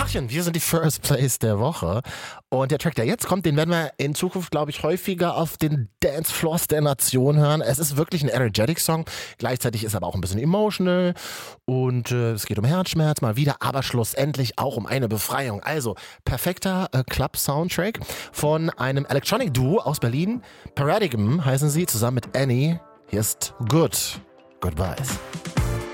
Tachchen, wir sind die First Place der Woche. Und der Track, der jetzt kommt, den werden wir in Zukunft, glaube ich, häufiger auf den Dancefloors der Nation hören. Es ist wirklich ein Energetic-Song. Gleichzeitig ist aber auch ein bisschen emotional. Und es geht um Herzschmerz mal wieder, aber schlussendlich auch um eine Befreiung. Also, perfekter Club-Soundtrack von einem Electronic-Duo aus Berlin. Paradigm heißen sie, zusammen mit Annie. Hier ist Good Goodbyes.